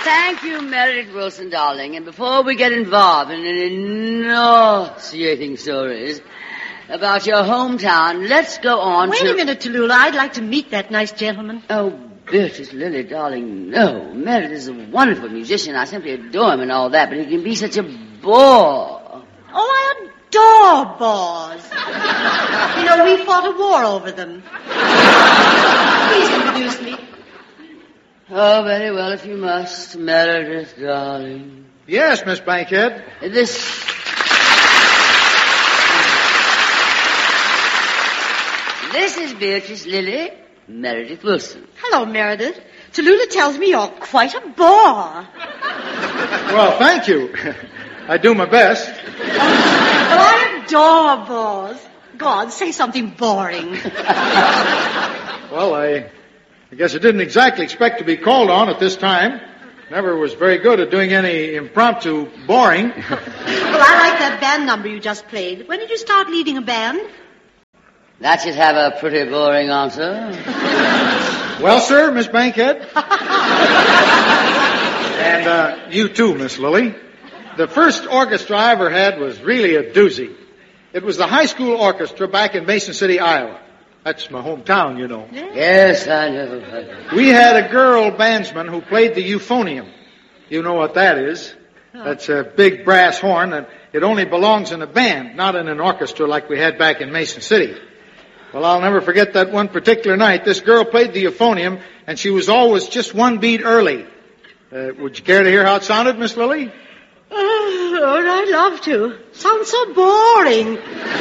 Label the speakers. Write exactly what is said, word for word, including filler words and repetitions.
Speaker 1: Thank you, Meredith Wilson, darling. And before we get involved in any nauseating stories about your hometown, let's go on
Speaker 2: Wait
Speaker 1: to...
Speaker 2: a minute, Tallulah. I'd like to meet that nice gentleman.
Speaker 1: Oh, Beatrice Lily, darling, no. Meredith is a wonderful musician. I simply adore him and all that, but he can be such a bore.
Speaker 2: Oh, I adore bores. You know, we fought a war over them. Please introduce me.
Speaker 1: Oh, very well, if you must, Meredith, darling.
Speaker 3: Yes, Miss Bankhead.
Speaker 1: This... This is Beatrice Lily, Meredith Wilson.
Speaker 2: Hello, Meredith. Tallulah tells me you're quite a bore.
Speaker 3: Well, thank you. I do my best.
Speaker 2: Well, I adore bores. Go on, say something boring.
Speaker 3: Well, I, I guess I didn't exactly expect to be called on at this time. Never was very good at doing any impromptu boring.
Speaker 2: Well, I like that band number you just played. When did you start leading a band?
Speaker 1: That should have a pretty boring answer.
Speaker 3: Well, sir, Miss Bankhead. And uh, you too, Miss Lily. The first orchestra I ever had was really a doozy. It was the high school orchestra back in Mason City, Iowa. That's my hometown, you know.
Speaker 1: Yes, I know.
Speaker 3: We had a girl bandsman who played the euphonium. You know what that is. That's a big brass horn, and it only belongs in a band, not in an orchestra like we had back in Mason City. Well, I'll never forget that one particular night. This girl played the euphonium, and she was always just one beat early. Uh, would you care to hear how it sounded, Miss Lily?
Speaker 2: Oh, I'd love to. Sounds so boring.